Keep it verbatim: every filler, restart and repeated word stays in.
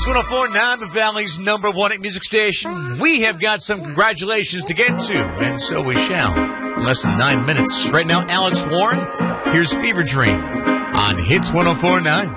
one oh four point nine, the Valley's number one hit music station. We have got some congratulations to get to, and so we shall. In less than nine minutes. Right now, Alex Warren. Here's Fever Dream on Hits one oh four point nine.